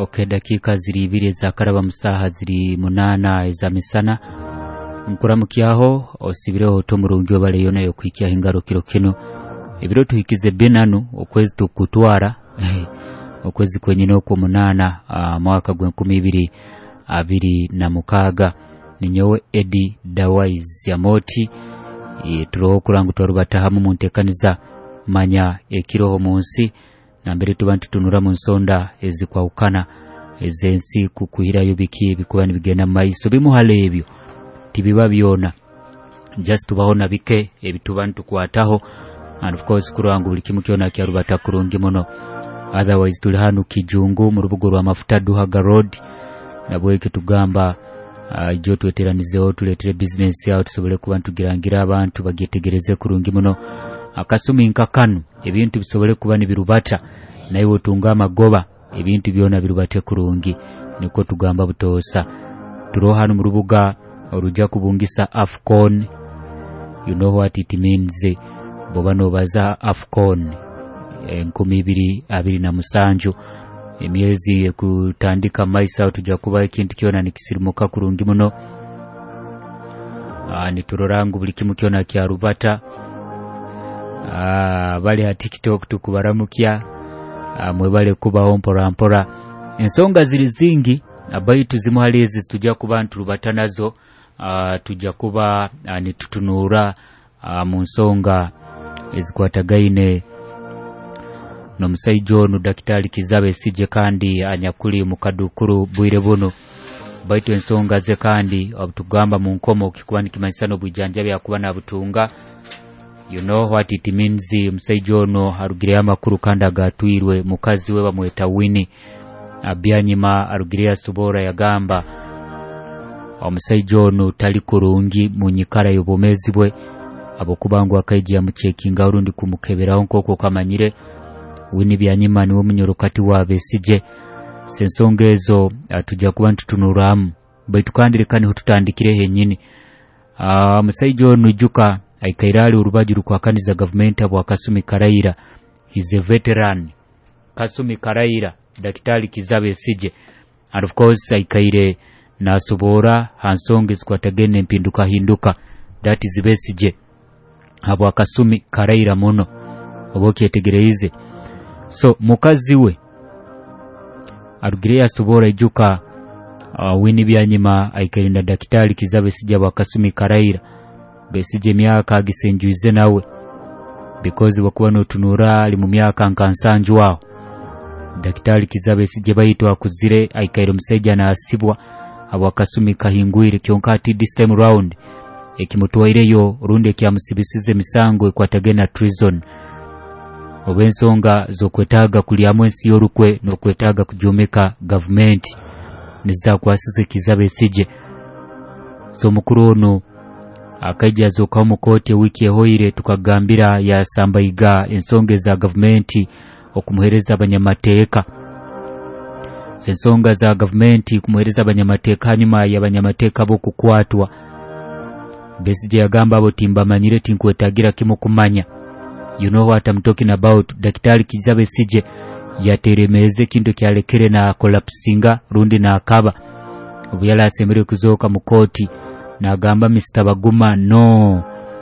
Okay, dakika ziri 2 za karaba musaha ziri 8 za misana nkuramukiyaho osibireho tomurungi obale yona yo kwikiya ingarukiro kino ibiro tuhikize benanu okwezi tukutwara okwezi kwenyine okwo 8 mwaka gwa 2026 ninyowe Eddie Dawaiz Yamoti turoho kurangu torubata hamu muntekaniza manya ekiroho munsi na mbere tubantu tunura mu nsonda ezikwaukana ezensi kukuhira yobiki bikuwa nibigena maiso bimuhale ebyo tibiba byona just tubahona bike ebitubantu kwataho and of course kurangu buli kimu kyona kyarubata kurungi muno otherwise tuli hanu kijungu mu rubugo rwa mafuta Duhaga Road nabweke tugamba jo tweteranizeho tuletere business yao tusobole kubantu girangira abantu bagitegereze kurungi muno akasumi nkakanu ebintu bisobole kuba nibirubata naye otunga amagoba ebintu byona birubate kurungi niko tugamba butosa turohanu mu rubuga oruja kubungisa AFCON. You know what it means bobano baza AFCON 2027 emyezi kutandika maisa tuja kuba ikintu kyona nikisirimuka kurungi muno ni turorangu buli kimu kyona kya rubata bali ha TikTok tukubaramukia mwebale kubaho mpora ensonga ziri zingi abaitu zimuhalezi tujja kuba nturubata nazo tujja kuba nitutunura mu nsonga ezikwatagaine no musaijo no Daktari Kizabe Sije kandi anyakuli mukadukuru bwire buno baitu ensonga ze kandi obutugamba mu nkomo kikuba nikimanisano bujanja bya kuba na butunga. You know what it means musaijo no harugire amakuru kandi agatwirwe mukazi we bamweta Winnie abyanyima arugire asubora yagamba omusaijo no tali kurungi munyikara yobomezi bwe abokubangu akaijya mu checking urundi kumukeberaho nkoko kamanyire Winnie byanyima niwo munyorokati wa Besije sensongezo tujja kuba ntutunuramu baitu kandi rekani hututandikire henyini musaijo no juka aikairali urubajiru kwa kaniza government abo Kasumi Karaira. He's a veteran. Kasumi Karaira Daktari Kizabe Sije and of course aikaire nasobora hansonge zikwatagene mpinduka hinduka that is Besije abo Kasumi Karaira muno obokyetegereize so mukazi we arugire asobora ijuka Winnie byanyima aikarinda Daktari Kizabe Sije abo Kasumi Karaira Besije myaka agisenjuize nawe because bakuba no tunura ali mu myaka nkansanju wao Daktari Kizabe Sije bayito akuzire aikairo museja na asibwa abo Kasumi kahingwire kyonkati this time round ekimutwaireyo runde kyamusibisize misango ekwatagena treason obensonga zokwetaga kuliamu ensi yorukwe no kwetaga kujomeka government niza kwasize Kizabe Sije so mukuru ono akaija zoka mu kote wiki ehoire tukagambira ya sambaiga ensonge za government okumuhereza abanyamateeka sensonga za government kumuhereza abanyamateeka nyuma y'abanyamateeka bo kukwatwa Besije yagamba abo timba manyire tinkwetagira kimu kumanya. You know what I'm talking about. Daktari Kizabe Sije yateremeze kintu kyalekere na collapsinga rundi na akaba obuyala asemere kuzoka mu koti na gamba Mr. Baguma no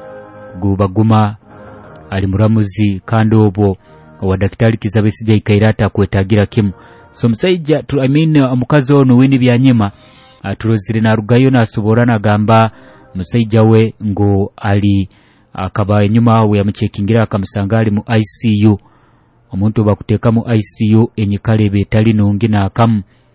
Baguma ali muramuzi kandi obwo wa Daktari Kizabe Sije ikairata kwetagira kimu so musaija omukazi ono Winnie byanyima atulozire na rugayo na soborana gamba musaija we ngo ali akaba nyuma we yamuchekingira akamusanga ali mu ICU omuntu bakuteka mu ICU enyikale betali nungi na akamu